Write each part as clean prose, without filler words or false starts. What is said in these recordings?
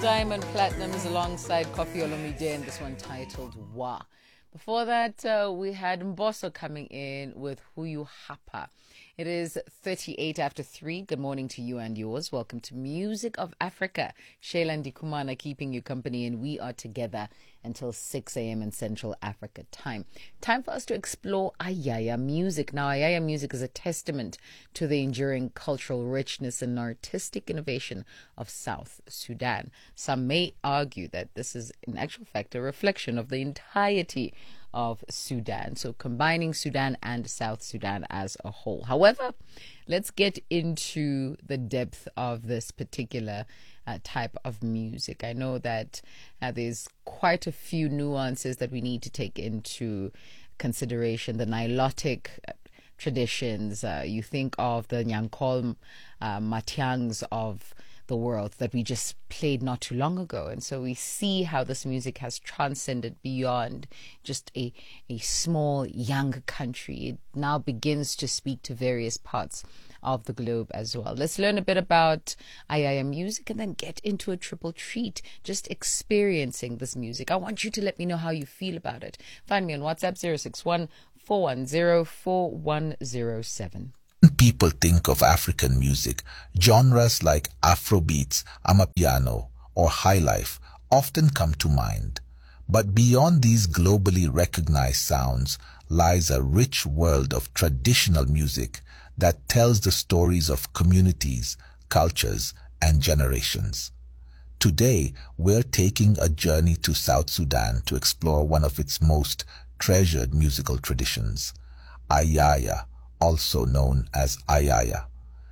Diamond Platinums alongside Kofi Olomide, and this one titled Wa. Before that, we had Mbosso coming in with Huyu Hapa. It is 38 after 3. Good morning to you and yours. Welcome to Music of Africa. Shayla Ndikumana keeping you company, and we are together until 6 a.m. in Central Africa time. Time for us to explore Ayaya music. Now, Ayaya music is a testament to the enduring cultural richness and artistic innovation of South Sudan. Some may argue that this is, in actual fact, a reflection of the entirety of Sudan, so combining Sudan and South Sudan as a whole. However, let's get into the depth of this particular type of music. I know that there's quite a few nuances that we need to take into consideration. The Nilotic traditions, you think of the Nyankol Matiangs of the world that we just played not too long ago, and so we see how this music has transcended beyond just a small young country. It now begins to speak to various parts of the globe as well. Let's learn a bit about Ayaya music and then get into a triple treat, just experiencing this music. I want you to let me know how you feel about it. Find me on WhatsApp 061 410 4107. People think of African music, genres like Afrobeats, Amapiano, or Highlife often come to mind. But beyond these globally recognized sounds lies a rich world of traditional music that tells the stories of communities, cultures, and generations. Today, we're taking a journey to South Sudan to explore one of its most treasured musical traditions, Ayaya, also known as Ayaya.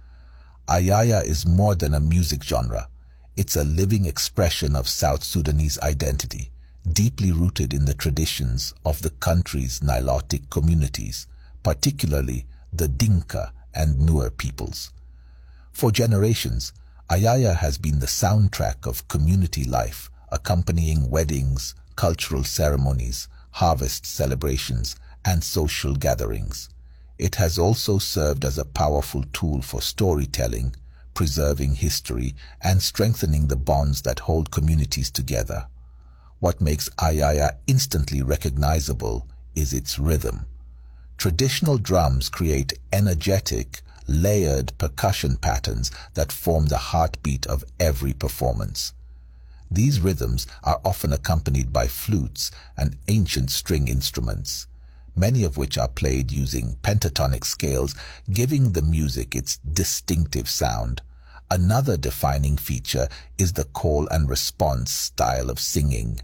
Ayaya is more than a music genre. It's a living expression of South Sudanese identity, deeply rooted in the traditions of the country's Nilotic communities, particularly the Dinka and Nuer peoples. For generations, Ayaya has been the soundtrack of community life, accompanying weddings, cultural ceremonies, harvest celebrations, and social gatherings. It has also served as a powerful tool for storytelling, preserving history, and strengthening the bonds that hold communities together. What makes Ayaya instantly recognizable is its rhythm. Traditional drums create energetic, layered percussion patterns that form the heartbeat of every performance. These rhythms are often accompanied by flutes and ancient string instruments, many of which are played using pentatonic scales, giving the music its distinctive sound. Another defining feature is the call and response style of singing.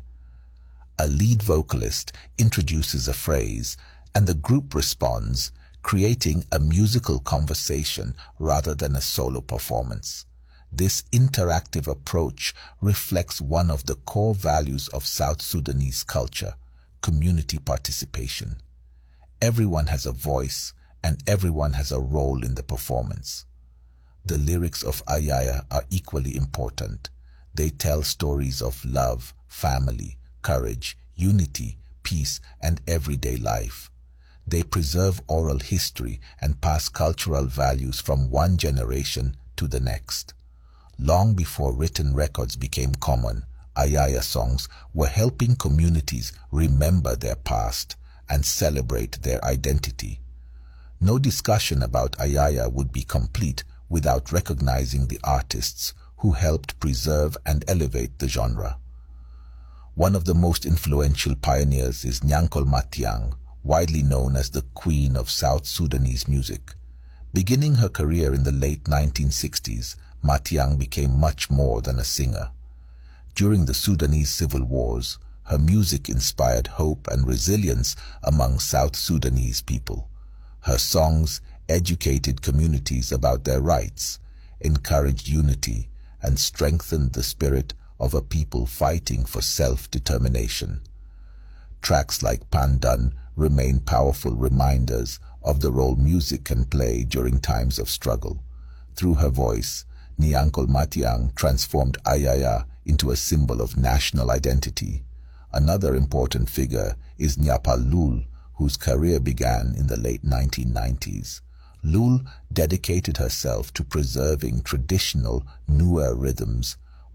A lead vocalist introduces a phrase, and the group responds, creating a musical conversation rather than a solo performance. This interactive approach reflects one of the core values of South Sudanese culture, community participation. Everyone has a voice, and everyone has a role in the performance. The lyrics of Ayaya are equally important. They tell stories of love, family, courage, unity, peace, and everyday life. They preserve oral history and pass cultural values from one generation to the next. Long before written records became common, Ayaya songs were helping communities remember their past and celebrate their identity. No discussion about Ayaya would be complete without recognizing the artists who helped preserve and elevate the genre. One of the most influential pioneers is Nyankol Matiang, widely known as the Queen of South Sudanese music. Beginning her career in the late 1960s, Matiang became much more than a singer. During the Sudanese civil wars, her music inspired hope and resilience among South Sudanese people. Her songs educated communities about their rights, encouraged unity, and strengthened the spirit of a people fighting for self-determination. Tracks like Pandan remain powerful reminders of the role music can play during times of struggle. Through her voice, Nyankol Matiang transformed Ayaya into a symbol of national identity. Another important figure is Nyapa Lul, whose career began in the late 1990s. Lul dedicated herself to preserving traditional Nuer rhythms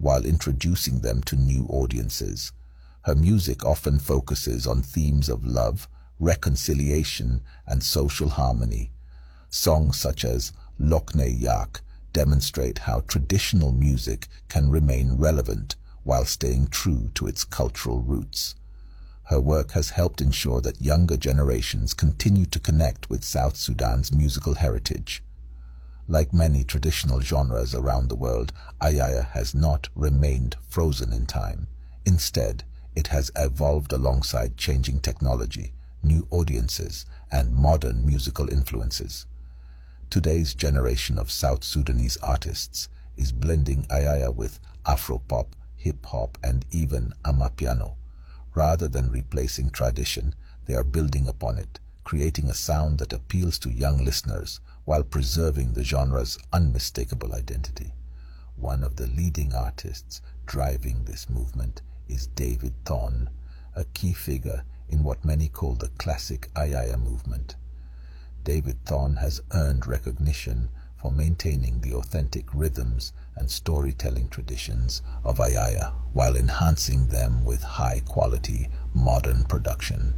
while introducing them to new audiences. Her music often focuses on themes of love, reconciliation, and social harmony. Songs such as Lokne Yak demonstrate how traditional music can remain relevant while staying true to its cultural roots. Her work has helped ensure that younger generations continue to connect with South Sudan's musical heritage. Like many traditional genres around the world, Ayaya has not remained frozen in time. Instead, it has evolved alongside changing technology, new audiences, and modern musical influences. Today's generation of South Sudanese artists is blending Ayaya with Afropop, hip-hop, and even Amapiano. Rather than replacing tradition, they are building upon it, creating a sound that appeals to young listeners while preserving the genre's unmistakable identity. One of the leading artists driving this movement is David Thorne, a key figure in what many call the classic Ayaya movement. David Thorne has earned recognition for maintaining the authentic rhythms and storytelling traditions of Ayaya while enhancing them with high-quality modern production.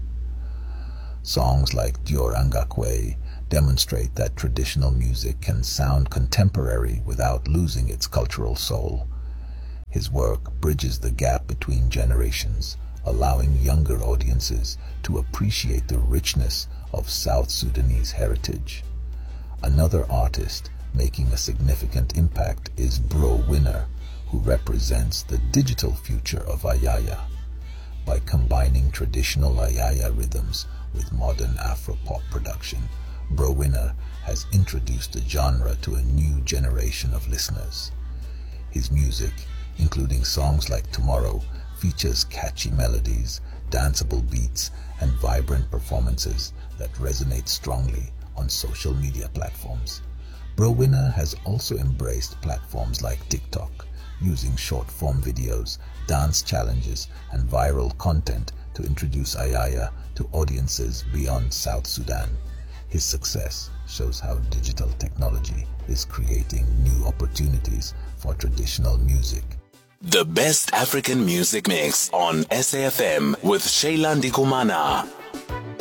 Songs like Diorangakwe demonstrate that traditional music can sound contemporary without losing its cultural soul. His work bridges the gap between generations, allowing younger audiences to appreciate the richness of South Sudanese heritage. Another artist making a significant impact is Bro Winner, who represents the digital future of Ayaya. By combining traditional Ayaya rhythms with modern Afropop production, Bro Winner has introduced the genre to a new generation of listeners. His music, including songs like Tomorrow, features catchy melodies, danceable beats, and vibrant performances that resonate strongly on social media platforms. Bro Winner has also embraced platforms like TikTok, using short-form videos, dance challenges, and viral content to introduce Ayaya to audiences beyond South Sudan. His success shows how digital technology is creating new opportunities for traditional music. The best African music mix on SAFM with Sheila Ndikumana.